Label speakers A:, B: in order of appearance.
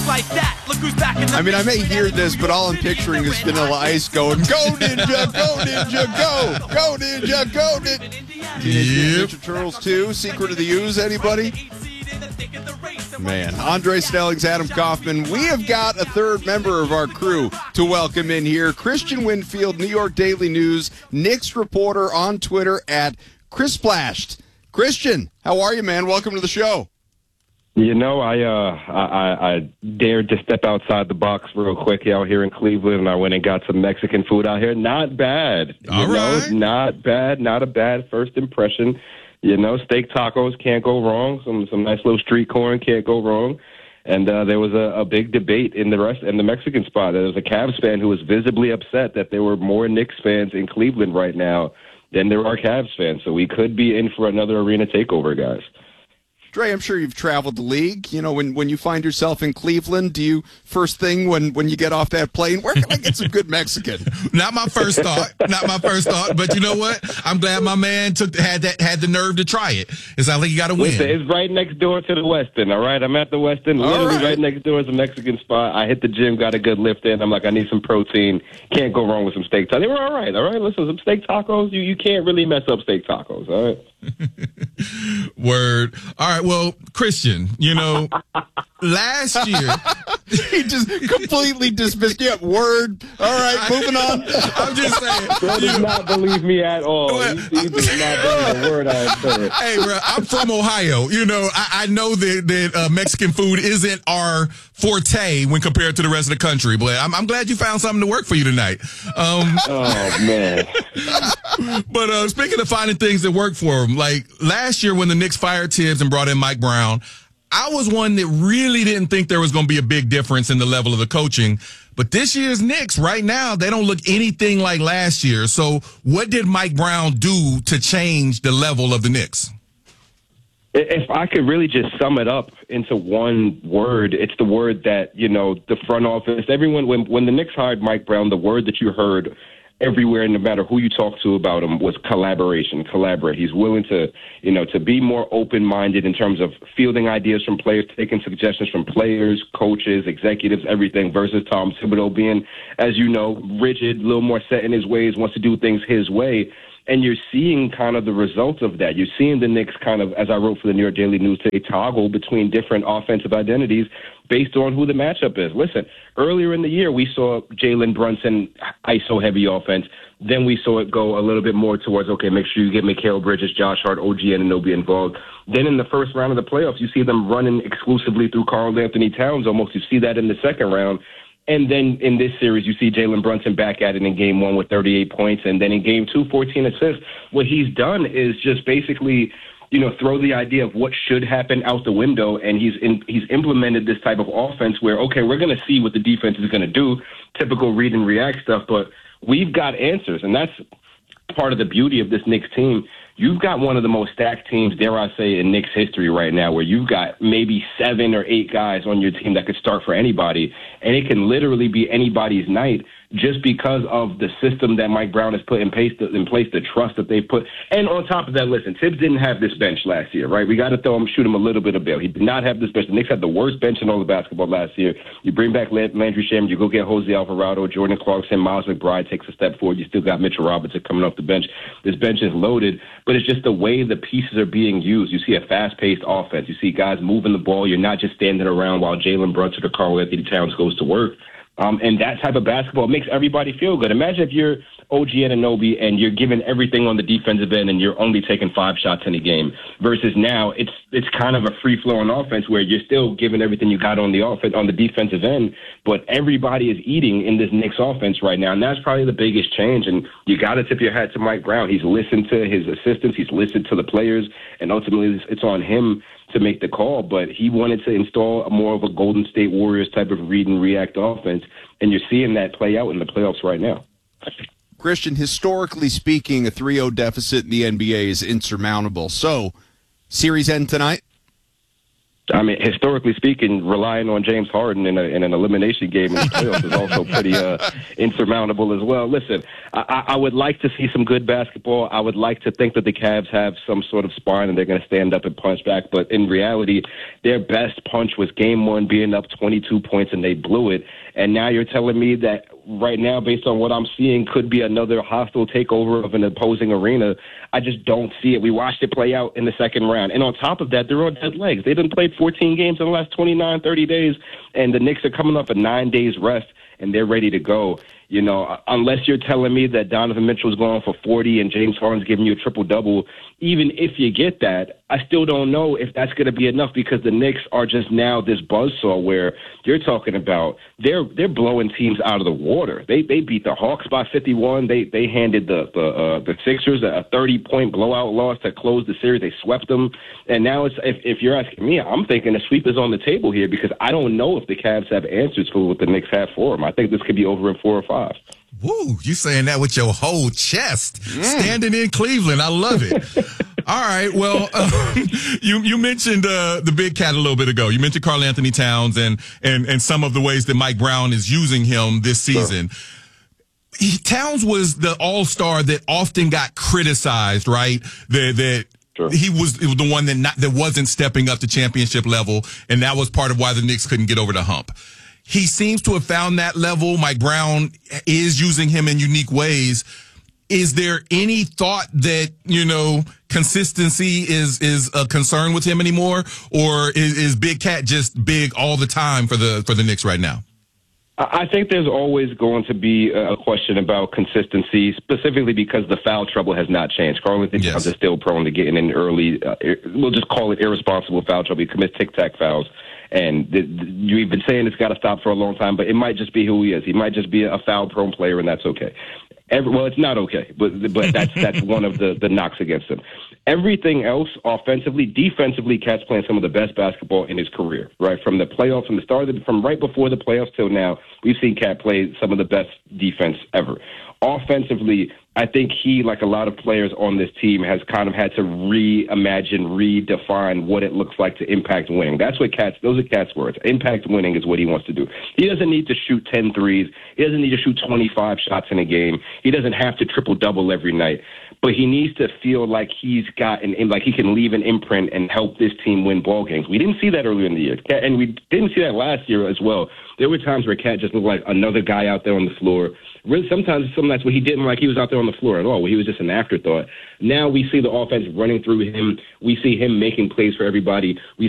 A: like that. Look who's back in the
B: I mean, I may hear this, but all I'm picturing is Vanilla Ice going, "Go Ninja, go Ninja, go! Go Ninja, go Ninja!" Teenage Mutant Ninja Turtles 2, Secret of the Ooze, anybody? Man, Andre Snellings, Adam Kaufman. We have got a third member of our crew to welcome in here. Christian Winfield, New York Daily News, Knicks reporter on Twitter at Chris Splashed. Christian, how are you, man? Welcome to the show.
C: You know, I dared to step outside the box real quick out here in Cleveland, and I went and got some Mexican food out here. Not bad.
D: All right.
C: Not bad. Not a bad first impression. You know, steak tacos can't go wrong. Some nice little street corn can't go wrong. And there was a big debate in the Mexican spot. There was a Cavs fan who was visibly upset that there were more Knicks fans in Cleveland right now than there are Cavs fans. So we could be in for another arena takeover, guys.
B: Dre, I'm sure you've traveled the league. You know, when you find yourself in Cleveland, do you first thing when you get off that plane, where can I get some good Mexican?
D: Not my first thought. But you know what? I'm glad my man had the nerve to try it. It's not like you got to win.
C: Listen, it's right next door to the Westin. All right, I'm at the Westin. Literally right next door is a Mexican spot. I hit the gym, got a good lift in. I'm like, I need some protein. Can't go wrong with some steak tacos. They were all right. All right, listen, some steak tacos. You can't really mess up steak tacos. All right.
D: Word. All right. Well, Christian, you know, last year
B: he just completely dismissed. Yeah, word. All right, moving on.
D: I'm just saying.
C: Bro does not believe me at all. He does not believe a word I said.
D: Hey, bro, I'm from Ohio. You know, I know that Mexican food isn't our forte when compared to the rest of the country, but I'm glad you found something to work for you tonight.
C: Oh, man.
D: But speaking of finding things that work for them, like last year when the Knicks fired Tibbs and brought in Mike Brown, I was one that really didn't think there was going to be a big difference in the level of the coaching. But this year's Knicks, right now, they don't look anything like last year. So what did Mike Brown do to change the level of the Knicks?
C: If I could really just sum it up into one word, it's the word that, you know, the front office, everyone, when the Knicks hired Mike Brown, the word that you heard everywhere, no matter who you talk to about him, was collaboration, collaborate. He's willing to, you know, to be more open-minded in terms of fielding ideas from players, taking suggestions from players, coaches, executives, everything, versus Tom Thibodeau being, as you know, rigid, a little more set in his ways, wants to do things his way. And you're seeing kind of the results of that. You're seeing the Knicks kind of, as I wrote for the New York Daily News today, toggle between different offensive identities based on who the matchup is. Listen, earlier in the year, we saw Jalen Brunson ISO-heavy offense. Then we saw it go a little bit more towards, okay, make sure you get Mikal Bridges, Josh Hart, OG Anunoby involved. Then in the first round of the playoffs, you see them running exclusively through Karl-Anthony Towns almost. You see that in the second round. And then in this series, you see Jalen Brunson back at it in game one with 38 points. And then in game two, 14 assists. What he's done is just basically, you know, throw the idea of what should happen out the window. And he's implemented this type of offense where, okay, we're going to see what the defense is going to do, typical read and react stuff. But we've got answers. And that's part of the beauty of this Knicks team. You've got one of the most stacked teams, dare I say, in Knicks history right now, where you've got maybe 7 or 8 guys on your team that could start for anybody, and it can literally be anybody's night just because of the system that Mike Brown has put in place, the trust that they put. And on top of that, listen, Tibbs didn't have this bench last year, right? We got to shoot him a little bit of bail. He did not have this bench. The Knicks had the worst bench in all of basketball last year. You bring back Landry Shamet, you go get Jose Alvarado, Jordan Clarkson, Miles McBride takes a step forward. You still got Mitchell Robinson coming off the bench. This bench is loaded, but it's just the way the pieces are being used. You see a fast-paced offense. You see guys moving the ball. You're not just standing around while Jalen Brunson or Karl-Anthony Towns goes to work. And that type of basketball makes everybody feel good. Imagine if you're OG Anunoby and you're giving everything on the defensive end and you're only taking 5 shots in a game, versus now it's kind of a free-flowing offense where you're still giving everything you got on the defensive end, but everybody is eating in this Knicks offense right now, and that's probably the biggest change. And you got to tip your hat to Mike Brown. He's listened to his assistants, he's listened to the players, and ultimately it's on him to make the call, but he wanted to install more of a Golden State Warriors type of read and react offense, and you're seeing that play out in the playoffs right now.
B: Christian, historically speaking, a 3-0 deficit in the NBA is insurmountable. So, series end tonight?
C: I mean, historically speaking, relying on James Harden in an elimination game in the playoffs is also pretty insurmountable as well. Listen, I would like to see some good basketball. I would like to think that the Cavs have some sort of spine and they're going to stand up and punch back. But in reality, their best punch was Game 1 being up 22 points and they blew it. And now you're telling me that right now, based on what I'm seeing, could be another hostile takeover of an opposing arena. I just don't see it. We watched it play out in the second round. And on top of that, they're on dead legs. They done played 14 games in the last 29, 30 days, and the Knicks are coming up a 9 days rest, and they're ready to go. You know, unless you're telling me that Donovan Mitchell's going for 40 and James Harden's giving you a triple-double, even if you get that, I still don't know if that's going to be enough because the Knicks are just now this buzzsaw where you're talking about they're blowing teams out of the water. They beat the Hawks by 51. They handed the Sixers a 30-point blowout loss to close the series. They swept them. And now it's if you're asking me, I'm thinking the sweep is on the table here because I don't know if the Cavs have answers for what the Knicks have for them. I think this could be over in 4 or 5.
D: Woo, you saying that with your whole chest. Standing in Cleveland. I love it. All right. Well, you mentioned the big cat a little bit ago. You mentioned Karl Anthony Towns and some of the ways that Mike Brown is using him this season. Sure. Towns was the all-star that often got criticized, right? That Sure. He was the one that wasn't stepping up to championship level, and that was part of why the Knicks couldn't get over the hump. He seems to have found that level. Mike Brown is using him in unique ways. Is there any thought that, consistency is a concern with him anymore? Or is Big Cat just big all the time for the Knicks right now?
C: I think there's always going to be a question about consistency, specifically because the foul trouble has not changed. Karl Anthony Towns is still prone to getting in early, we'll just call it irresponsible foul trouble. He commits tic-tac fouls. And you've been saying it's got to stop for a long time, but it might just be who he is. He might just be a foul-prone player, and that's okay. Well, it's not okay, but that's one of the knocks against him. Everything else, offensively, defensively, Cat's playing some of the best basketball in his career. Right from the playoffs, from right before the playoffs till now, we've seen Cat play some of the best defense ever. Offensively, I think he, like a lot of players on this team, has kind of had to reimagine, redefine what it looks like to impact winning. Those are Cat's words. Impact winning is what he wants to do. He doesn't need to shoot 10 threes. He doesn't need to shoot 25 shots in a game. He doesn't have to triple-double every night. But he needs to feel like he can leave an imprint and help this team win ball games. We didn't see that earlier in the year, and we didn't see that last year as well. There were times where Cat just looked like another guy out there on the floor. Really, sometimes some nights where he didn't like he was out there on the floor at all, where he was just an afterthought. Now we see the offense running through him. We see him making plays for everybody. We